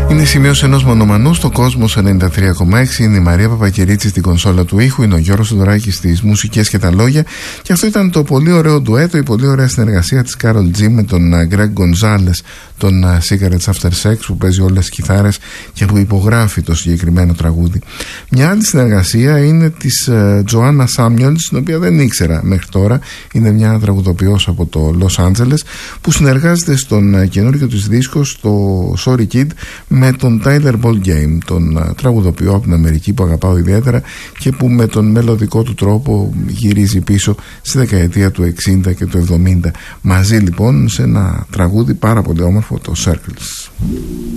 Είναι σημείωση ενός μονομανού στο Κόσμος 93,6. Είναι η Μαρία Παπακερίτση στην κονσόλα του ήχου. Είναι ο Γιώργος Σιδωράκης στις μουσικές και τα λόγια. Και αυτό ήταν το πολύ ωραίο ντουέτο, η πολύ ωραία συνεργασία της Κάρολ G με τον Γκρέγκ Γκονζάλες, τον Cigarettes After Sex, που παίζει όλες τις κιθάρες και που υπογράφει το συγκεκριμένο τραγούδι. Μια άλλη συνεργασία είναι της Τζοάννα Σάμιουελς, την οποία δεν ήξερα μέχρι τώρα. Είναι μια τραγουδοποιός από το Los Angeles που συνεργάζεται στον καινούργιο της δίσκο, στο Sorry Kid, με τον Tyler Ballgame, τον τραγουδοποιό από την Αμερική που αγαπάω ιδιαίτερα και που με τον μελωδικό του τρόπο γυρίζει πίσω στη δεκαετία του 60 και του 70. Μαζί λοιπόν σε ένα τραγούδι πάρα πολύ όμορφο, το Circles.